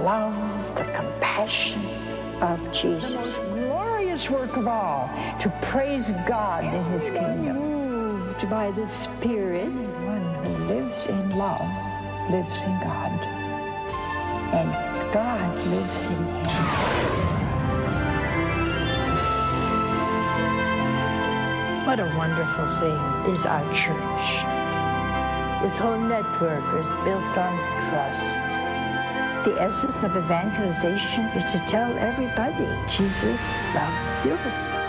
love, the compassion of Jesus. The most glorious work of all, to praise God in His kingdom. Moved by the Spirit, one who lives in love lives in God, and God lives in him. What a wonderful thing is our church. This whole network is built on trust. The essence of evangelization is to tell everybody Jesus loves you.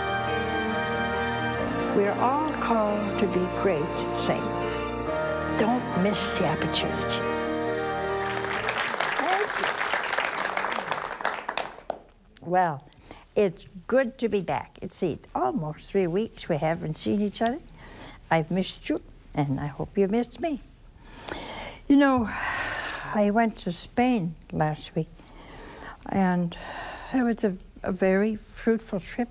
We're all called to be great saints. Don't miss the opportunity. Well, it's good to be back. It's almost 3 weeks we haven't seen each other. I've missed you, and I hope you missed me. You know, I went to Spain last week, and it was a very fruitful trip.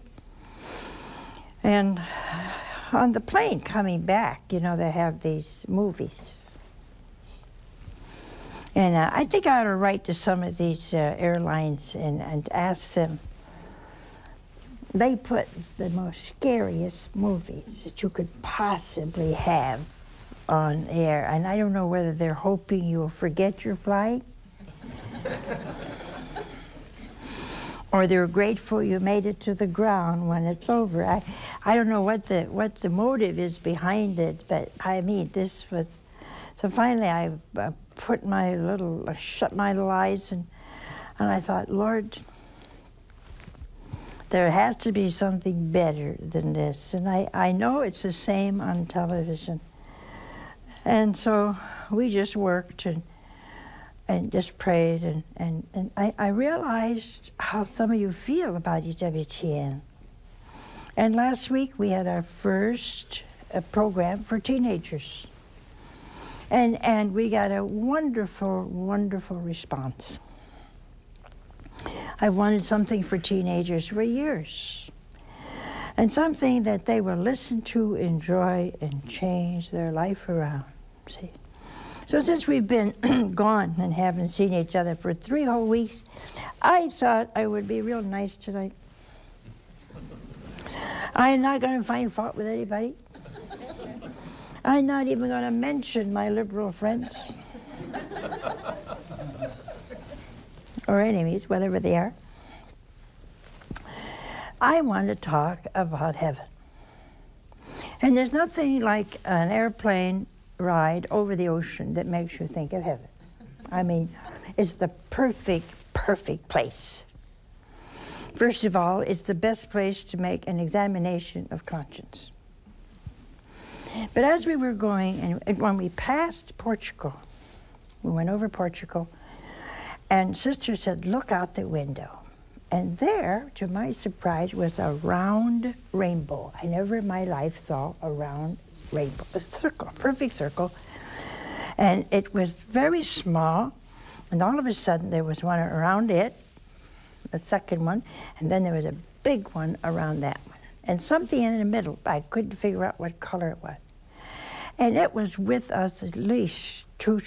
And on the plane coming back, you know, they have these movies. And I think I ought to write to some of these airlines and ask them. They put the most scariest movies that you could possibly have on air. And I don't know whether they're hoping you'll forget your flight or they're grateful you made it to the ground when it's over. I don't know what the motive is behind it, but I mean, this was... So finally I shut my little eyes and I thought, Lord, there has to be something better than this. And I know it's the same on television. And so we just worked and just prayed, and I realized how some of you feel about EWTN. And last week we had our first program for teenagers. And we got a wonderful, wonderful response. I wanted something for teenagers for years. And something that they will listen to, enjoy, and change their life around, see? So since we've been gone and haven't seen each other for 3 whole weeks, I thought I would be real nice tonight. I'm not going to find fault with anybody. I'm not even going to mention my liberal friends. Or enemies, whatever they are. I want to talk about heaven. And there's nothing like an airplane ride over the ocean that makes you think of heaven. I mean, it's the perfect, perfect place. First of all, it's the best place to make an examination of conscience. But as we were going, and when we passed Portugal, we went over Portugal, and Sister said, look out the window. And there, to my surprise, was a round rainbow. I never in my life saw a round rainbow, a circle, a perfect circle. And it was very small, and all of a sudden there was one around it, the second one, and then there was a big one around that one. And something in the middle, I couldn't figure out what color it was. And it was with us at least 2